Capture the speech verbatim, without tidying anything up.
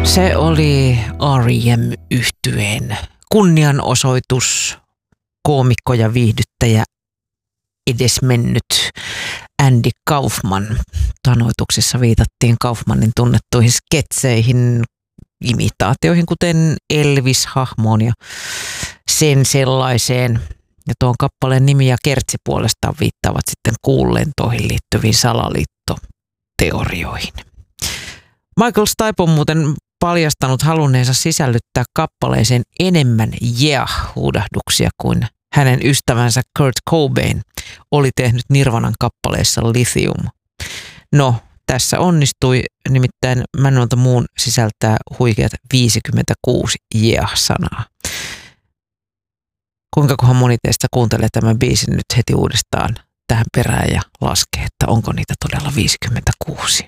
Se oli R E M-yhtyeen kunnianosoitus, koomikko ja viihdyttäjä edesmennyt Andy Kaufman. Tanoituksessa viitattiin Kaufmanin tunnettuihin sketseihin, imitaatioihin, kuten Elvis-hahmoon ja sen sellaiseen. Ja tuon kappaleen nimi ja kertsi puolestaan viittaavat sitten kuullentoihin liittyviin salaliittoteorioihin. Michael Stipe on muuten paljastanut halunneensa sisällyttää kappaleeseen enemmän yeah-huudahduksia kuin hänen ystävänsä Kurt Cobain oli tehnyt Nirvanan kappaleessa Lithium. No, tässä onnistui, nimittäin Man on the Moon sisältää huikeat viisikymmentäkuusi yeah-sanaa. Kuinkakohan moni teistä kuuntelee tämän biisin nyt heti uudestaan tähän perään ja laskee, että onko niitä todella viisikymmentäkuusi?